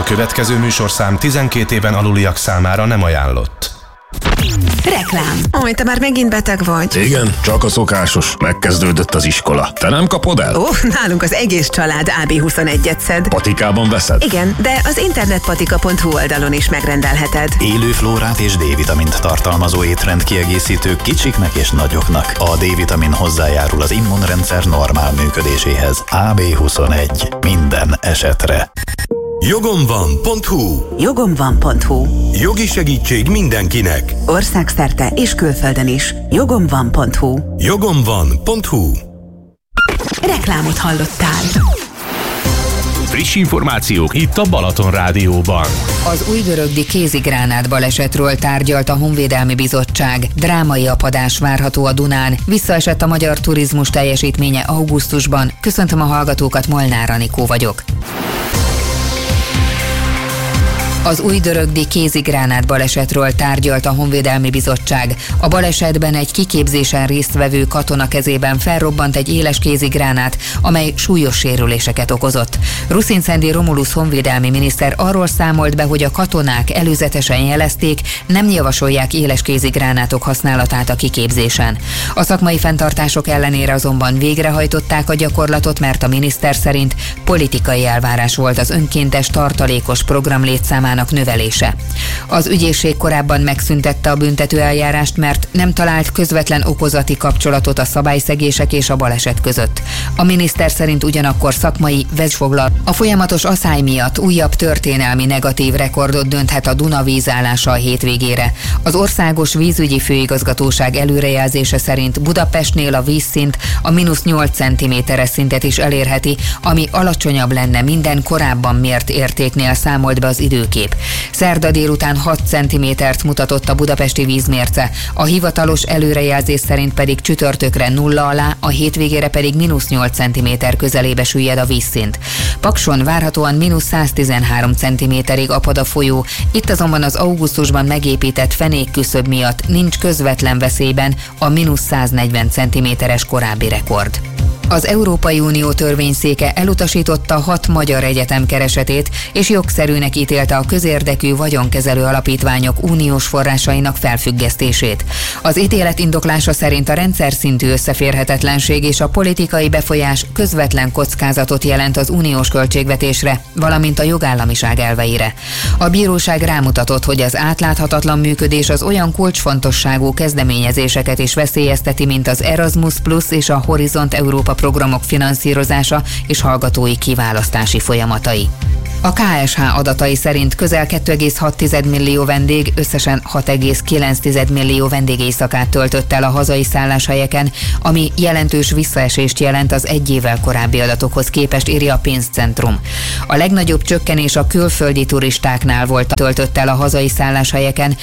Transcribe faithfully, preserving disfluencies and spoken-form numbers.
következő műsorszám tizenkét éven aluliak számára nem ajánlott. Reklám. Ó, te már megint beteg vagy. Igen, csak a szokásos. Megkezdődött az iskola. Te nem kapod el? Ó, nálunk az egész család á bé huszonegyet szed. Patikában veszed? Igen, de az internetpatika pont hu oldalon is megrendelheted. Élő flórát és D-vitamint tartalmazó étrendkiegészítők kicsiknek és nagyoknak. A D-vitamin hozzájárul az immunrendszer normál működéséhez. á bé huszonegy. Minden esetre. Jogomvan.hu Jogomvan.hu Jogi segítség mindenkinek. Országszerte és külföldön is. Jogomvan.hu Jogomvan.hu Reklámot hallottál. Friss információk itt a Balaton Rádióban. Az újgörögdi kézigránát balesetről tárgyalt a Honvédelmi Bizottság. Drámai apadás várható a Dunán. Visszaesett a magyar turizmus teljesítménye augusztusban. Köszöntöm a hallgatókat, Molnár Anikó vagyok. Az újgörögdi kézigránát balesetről tárgyalt a Honvédelmi Bizottság. A balesetben egy kiképzésen résztvevő katona kezében felrobbant egy éles kézigránát, amely súlyos sérüléseket okozott. Ruszinszendi Romulusz honvédelmi miniszter arról számolt be, hogy a katonák előzetesen jelezték, nem javasolják éles kézigránátok használatát a kiképzésen. A szakmai fenntartások ellenére azonban végrehajtották a gyakorlatot, mert a miniszter szerint politikai elvárás volt az önkéntes tartalékos program létszámának növelése. Az ügyészség korábban megszüntette a büntető eljárást, mert nem talált közvetlen okozati kapcsolatot a szabályszegések és a baleset között. A miniszter szerint ugyanakkor szakmai vezfoglal. A folyamatos aszály miatt újabb történelmi negatív rekordot dönthet a Duna vízállása a hétvégére. Az Országos Vízügyi Főigazgatóság előrejelzése szerint Budapestnél a vízszint a mínusz nyolc centiméteres szintet is elérheti, ami alacsonyabb lenne minden korábban mért értéknél, számolt be az Időkép. Szerda délután hat centimétert mutatott a budapesti vízmérce, a hivatalos előrejelzés szerint pedig csütörtökre nulla alá, a hétvégére pedig mínusz nyolc centiméter közelébe süllyed a vízszint. Pakson várhatóan mínusz száztizenhárom centiméterig apad a folyó, itt azonban az augusztusban megépített fenékküszöb miatt nincs közvetlen veszélyben a mínusz száznegyven centiméteres korábbi rekord. Az Európai Unió törvényszéke elutasította hat magyar egyetem keresetét, és jogszerűnek ítélte a közérdekű vagyonkezelő alapítványok uniós forrásainak felfüggesztését. Az ítélet indoklása szerint a rendszer szintű összeférhetetlenség és a politikai befolyás közvetlen kockázatot jelent az uniós költségvetésre, valamint a jogállamiság elveire. A bíróság rámutatott, hogy az átláthatatlan működés az olyan kulcsfontosságú kezdeményezéseket is veszélyezteti, mint az Erasmus Plus és a Horizont Európa programok finanszírozása és hallgatói kiválasztási folyamatai. A ká es há adatai szerint közel két egész hat millió vendég összesen hat egész kilenc millió vendégéjszakát töltött el a hazai szálláshelyeken, ami jelentős visszaesést jelent az egy évvel korábbi adatokhoz képest, írja a Pénzcentrum. A legnagyobb csökkenés a külföldi turistáknál volt, töltött el a hazai szálláshelyeken,